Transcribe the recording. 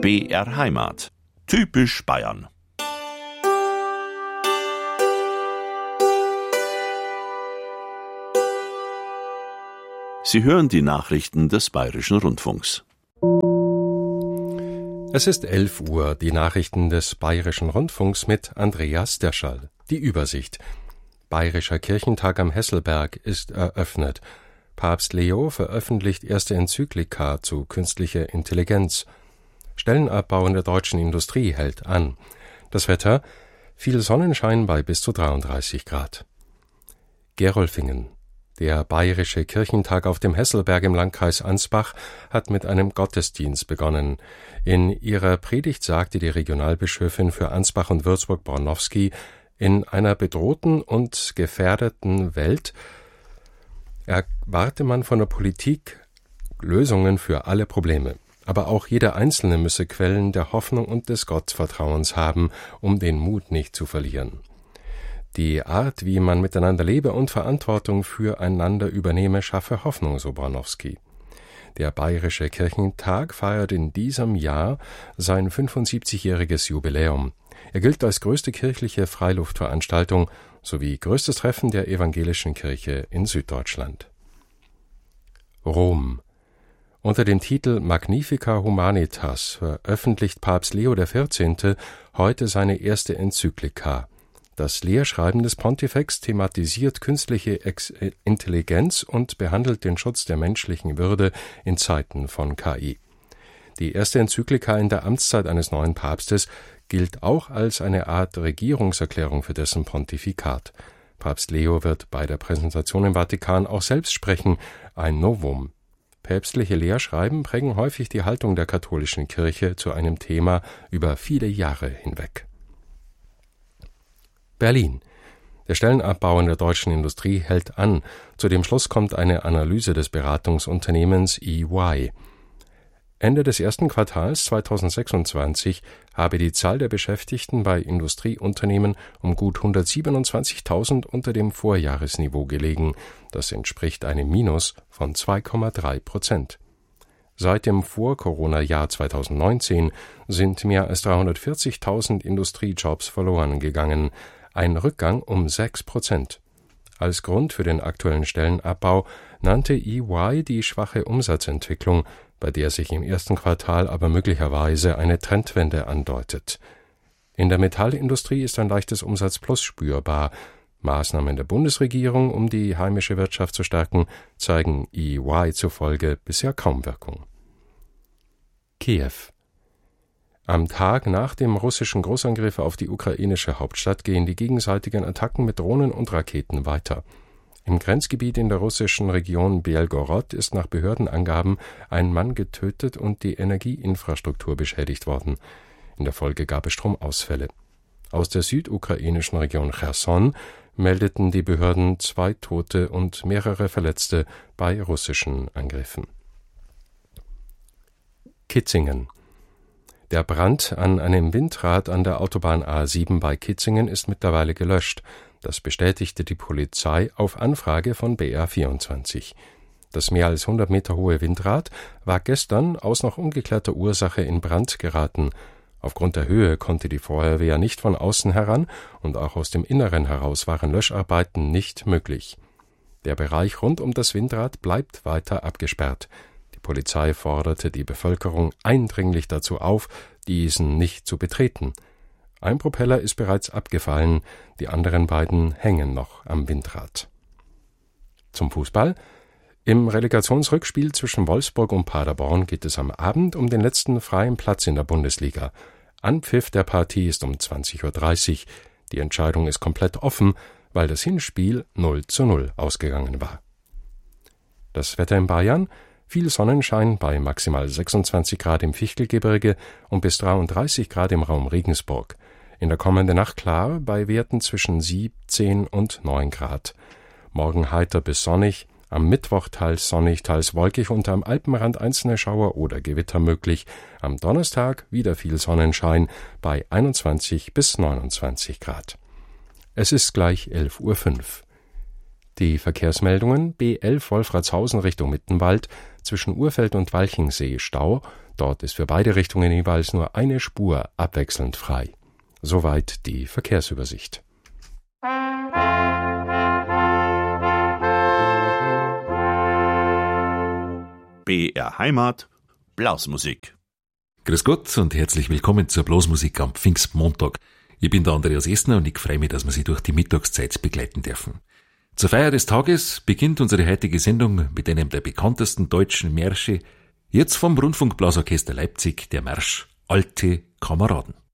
BR Heimat. Typisch Bayern. Sie hören die Nachrichten des Bayerischen Rundfunks. Es ist 11 Uhr, die Nachrichten des Bayerischen Rundfunks mit Andreas Derschall. Die Übersicht. Bayerischer Kirchentag am Hesselberg ist eröffnet. Papst Leo veröffentlicht erste Enzyklika zu künstlicher Intelligenz. Stellenabbau in der deutschen Industrie hält an. Das Wetter: viel Sonnenschein bei bis zu 33 Grad. Gerolfingen. Der Bayerische Kirchentag auf dem Hesselberg im Landkreis Ansbach hat mit einem Gottesdienst begonnen. In ihrer Predigt sagte die Regionalbischöfin für Ansbach und Würzburg Bornowski, in einer bedrohten und gefährdeten Welt erwarte man von der Politik Lösungen für alle Probleme. Aber auch jeder Einzelne müsse Quellen der Hoffnung und des Gottvertrauens haben, um den Mut nicht zu verlieren. Die Art, wie man miteinander lebe und Verantwortung füreinander übernehme, schaffe Hoffnung, so Bornowski. Der Bayerische Kirchentag feiert in diesem Jahr sein 75-jähriges Jubiläum. Er gilt als größte kirchliche Freiluftveranstaltung sowie größtes Treffen der evangelischen Kirche in Süddeutschland. Rom. Unter dem Titel Magnifica Humanitas veröffentlicht Papst Leo XIV. Heute seine erste Enzyklika. Das Lehrschreiben des Pontifex thematisiert künstliche Intelligenz und behandelt den Schutz der menschlichen Würde in Zeiten von KI. Die erste Enzyklika in der Amtszeit eines neuen Papstes gilt auch als eine Art Regierungserklärung für dessen Pontifikat. Papst Leo wird bei der Präsentation im Vatikan auch selbst sprechen, ein Novum. Päpstliche Lehrschreiben prägen häufig die Haltung der katholischen Kirche zu einem Thema über viele Jahre hinweg. Berlin. Der Stellenabbau in der deutschen Industrie hält an. Zu dem Schluss kommt eine Analyse des Beratungsunternehmens EY. Ende des ersten Quartals 2026 habe die Zahl der Beschäftigten bei Industrieunternehmen um gut 127.000 unter dem Vorjahresniveau gelegen. Das entspricht einem Minus von 2,3%. Seit dem Vor-Corona-Jahr 2019 sind mehr als 340.000 Industriejobs verloren gegangen, ein Rückgang um 6%. Als Grund für den aktuellen Stellenabbau nannte EY die schwache Umsatzentwicklung, bei der sich im ersten Quartal aber möglicherweise eine Trendwende andeutet. In der Metallindustrie ist ein leichtes Umsatzplus spürbar. Maßnahmen der Bundesregierung, um die heimische Wirtschaft zu stärken, zeigen EY zufolge bisher kaum Wirkung. Kiew. Am Tag nach dem russischen Großangriff auf die ukrainische Hauptstadt gehen die gegenseitigen Attacken mit Drohnen und Raketen weiter. Im Grenzgebiet in der russischen Region Belgorod ist nach Behördenangaben ein Mann getötet und die Energieinfrastruktur beschädigt worden. In der Folge gab es Stromausfälle. Aus der südukrainischen Region Cherson meldeten die Behörden 2 Tote und mehrere Verletzte bei russischen Angriffen. Kitzingen. Der Brand an einem Windrad an der Autobahn A7 bei Kitzingen ist mittlerweile gelöscht. Das bestätigte die Polizei auf Anfrage von BR24. Das mehr als 100 Meter hohe Windrad war gestern aus noch ungeklärter Ursache in Brand geraten. Aufgrund der Höhe konnte die Feuerwehr nicht von außen heran und auch aus dem Inneren heraus waren Löscharbeiten nicht möglich. Der Bereich rund um das Windrad bleibt weiter abgesperrt. Die Polizei forderte die Bevölkerung eindringlich dazu auf, diesen nicht zu betreten. Ein Propeller ist bereits abgefallen, die anderen beiden hängen noch am Windrad. Zum Fußball. Im Relegationsrückspiel zwischen Wolfsburg und Paderborn geht es am Abend um den letzten freien Platz in der Bundesliga. Anpfiff der Partie ist um 20:30 Uhr. Die Entscheidung ist komplett offen, weil das Hinspiel 0:0 ausgegangen war. Das Wetter in Bayern: viel Sonnenschein bei maximal 26 Grad im Fichtelgebirge und bis 33 Grad im Raum Regensburg. In der kommenden Nacht klar bei Werten zwischen 17 und 9 Grad. Morgen heiter bis sonnig, am Mittwoch teils sonnig, teils wolkig und am Alpenrand einzelne Schauer oder Gewitter möglich. Am Donnerstag wieder viel Sonnenschein bei 21 bis 29 Grad. Es ist gleich 11:05 Uhr. Die Verkehrsmeldungen: B11 Wolfratshausen Richtung Mittenwald, zwischen Urfeld und Walchensee Stau, Dort ist für beide Richtungen jeweils nur eine Spur abwechselnd frei. Soweit die Verkehrsübersicht. BR Heimat, Blasmusik. Grüß Gott und herzlich willkommen zur Blasmusik am Pfingstmontag. Ich bin der Andreas Essner und ich freue mich, dass wir Sie durch die Mittagszeit begleiten dürfen. Zur Feier des Tages beginnt unsere heutige Sendung mit einem der bekanntesten deutschen Märsche, jetzt vom Rundfunkblasorchester Leipzig, der Marsch Alte Kameraden.